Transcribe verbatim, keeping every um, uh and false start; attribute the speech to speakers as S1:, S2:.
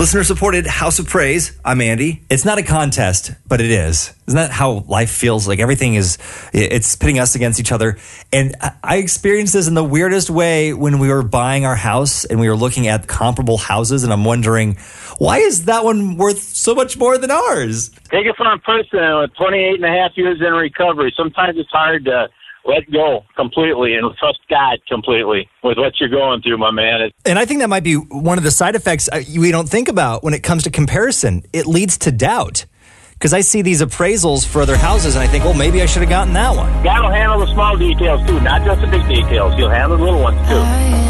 S1: Listener-supported House of Praise. I'm Andy.
S2: It's not a contest, but it is. Isn't that how life feels? Like everything is, it's pitting us against each other. And I experienced this in the weirdest way when we were buying our house and we were looking at comparable houses. And I'm wondering, why is that one worth so much more than ours?
S3: Take it from a person with twenty-eight and a half years in recovery. Sometimes it's hard to let go completely and trust God completely with what you're going through, my man.
S2: And I think that might be one of the side effects we don't think about when it comes to comparison. It leads to doubt. Because I see these appraisals for other houses and I think, well, maybe I should have gotten that one.
S3: God will handle the small details too, not just the big details. He'll handle the little ones too.